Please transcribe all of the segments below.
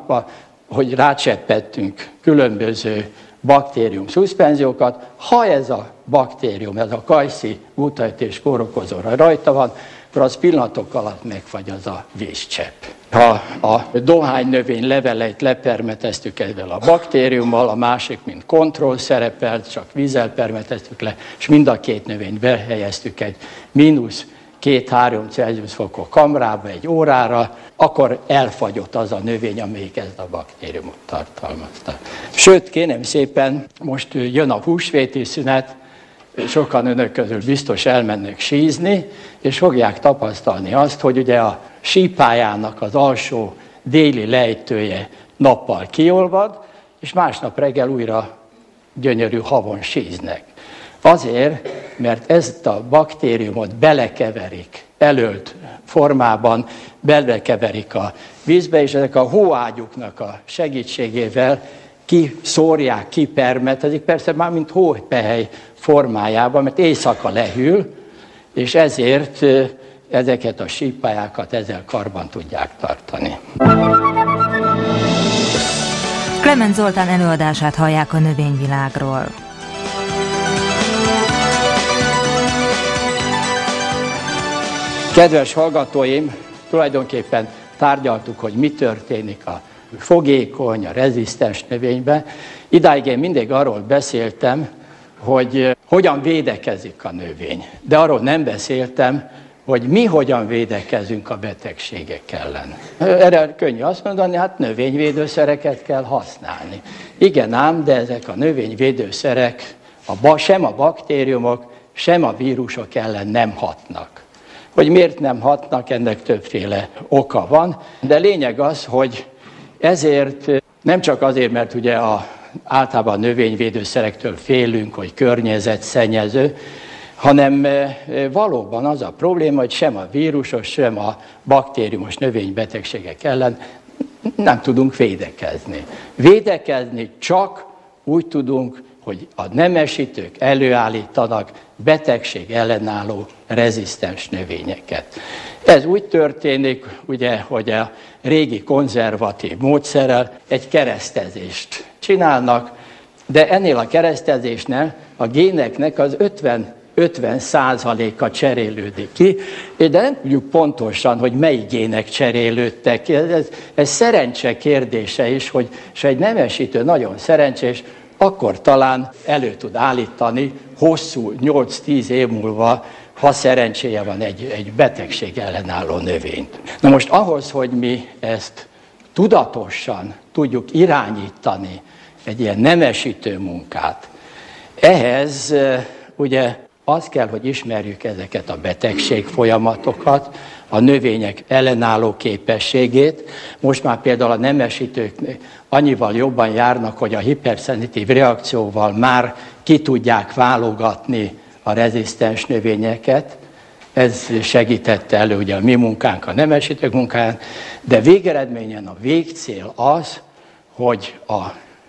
alapba, hogy rácseppettünk különböző baktérium szuspenziókat. Ha ez a baktérium, ez a kajszi glutathion kórokozóra rajta van, akkor az pillanatok alatt megfagy az a vízcsepp. Ha a dohánynövény leveleit lepermeteztük ezzel a baktériummal, a másik, mint kontroll szerepelt, csak vízzel permeteztük le, és mind a két növényt behelyeztük egy -2-3 Celsius fokos kamrába egy órára, akkor elfagyott az a növény, amelyik ezt a baktériumot tartalmazta. Sőt, kérem szépen, most jön a húsvéti szünet, sokan önök közül biztos elmennek sízni, és fogják tapasztalni azt, hogy ugye a sípályának az alsó déli lejtője nappal kiolvad, és másnap reggel újra gyönyörű havon síznek. Azért, mert ezt a baktériumot belekeverik, elölt formában belekeverik a vízbe, és ezek a hóágyuknak a segítségével kiszórják, kipermetezik, persze már mint hópehely formájában, mert éjszaka lehűl, és ezért ezeket a sípályákat ezzel karban tudják tartani. Klement Zoltán előadását hallják a növényvilágról. Kedves hallgatóim, tulajdonképpen tárgyaltuk, hogy mi történik a fogékony, a rezisztens növényben. Idáig én mindig arról beszéltem, hogy hogyan védekezik a növény. De arról nem beszéltem, hogy mi hogyan védekezünk a betegségek ellen. Erre könnyű azt mondani, hát növényvédőszereket kell használni. Igen ám, de ezek a növényvédőszerek sem a baktériumok, sem a vírusok ellen nem hatnak. Hogy miért nem hatnak, ennek többféle oka van, de lényeg az, hogy ezért nem csak azért, mert ugye általában a növényvédőszerektől félünk, hogy környezetszennyező, hanem valóban az a probléma, hogy sem a vírusos, sem a baktériumos növénybetegségek ellen nem tudunk védekezni. Védekezni csak úgy tudunk, hogy a nemesítők előállítanak betegség ellenálló rezisztens növényeket. Ez úgy történik, ugye, hogy a régi konzervatív módszerrel egy keresztezést csinálnak, de ennél a keresztezésnél a géneknek az 50%-a cserélődik ki, de nem tudjuk pontosan, hogy melyik gének cserélődtek ki. Ez szerencse kérdése is, hogy egy nemesítő nagyon szerencsés, akkor talán elő tud állítani hosszú, 8-10 év múlva, ha szerencséje van, egy betegség ellenálló növényt. Na most ahhoz, hogy mi ezt tudatosan tudjuk irányítani, egy ilyen nemesítő munkát, ehhez ugye az kell, hogy ismerjük ezeket a betegség folyamatokat, a növények ellenálló képességét. Most már például a nemesítők annyival jobban járnak, hogy a hiperszenzitív reakcióval már ki tudják válogatni a rezisztens növényeket. Ez segítette elő ugye a mi munkánk, a nemesítők munkáján, de végeredményen a végcél az, hogy a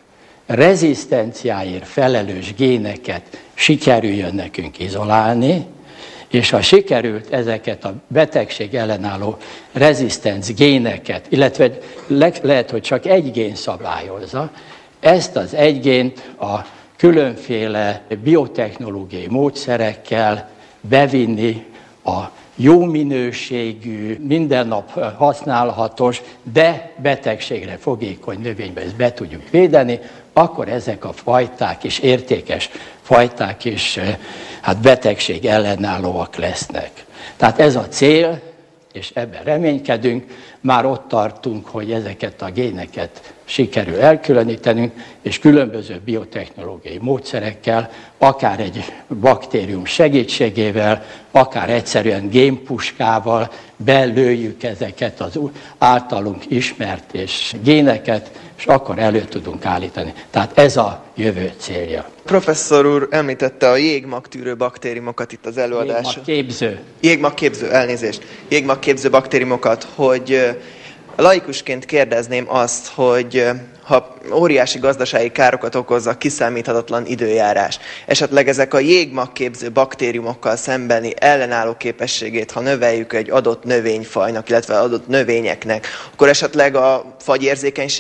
rezisztenciáért felelős géneket sikerüljön nekünk izolálni, és ha sikerült ezeket a betegség ellenálló rezisztens géneket, illetve lehet, hogy csak egy gén szabályozza, ezt az egy gént a különféle biotechnológiai módszerekkel bevinni a jó minőségű, minden nap használhatós, de betegségre fogékony növénybe ezt be tudjuk védeni, akkor ezek a fajták is, értékes fajták is betegség ellenállóak lesznek. Tehát ez a cél, és ebben reménykedünk, már ott tartunk, hogy ezeket a géneket sikerül elkülönítenünk, és különböző biotechnológiai módszerekkel, akár egy baktérium segítségével, akár egyszerűen génpuskával belőjük ezeket az általunk ismert és géneket, és akkor elő tudunk állítani. Tehát ez a jövő célja. Professzor úr említette a jégmagtűrő baktériumokat itt az előadáson. Jégmagképző baktériumokat, hogy laikusként kérdezném azt, hogy ha óriási gazdasági károkat okoz a kiszámíthatatlan időjárás, esetleg ezek a jégmagképző baktériumokkal szembeni ellenálló képességét, ha növeljük egy adott növényfajnak, illetve adott növényeknek, akkor esetleg a fagyérzékenység